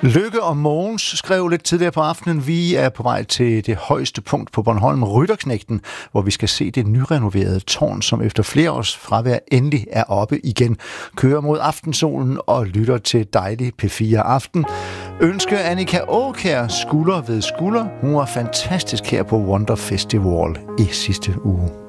Lykke og Mogens skrev lidt tidligere på aftenen, vi er på vej til det højeste punkt på Bornholm, Rytterknægten, hvor vi skal se det nyrenoverede tårn, som efter flere års fravær endelig er oppe igen. Kører mod aftensolen og lytter til dejlig P4 Aften. Ønske Annika Aakjær skulder ved skulder. Hun var fantastisk her på Wonder Festival i sidste uge.